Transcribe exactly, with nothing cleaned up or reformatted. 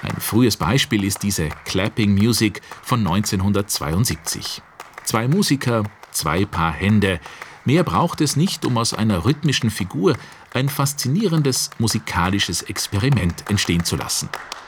Ein frühes Beispiel ist diese Clapping Music von neunzehnhundertzweiundsiebzig. Zwei Musiker, zwei Paar Hände. Mehr braucht es nicht, um aus einer rhythmischen Figur ein faszinierendes musikalisches Experiment entstehen zu lassen.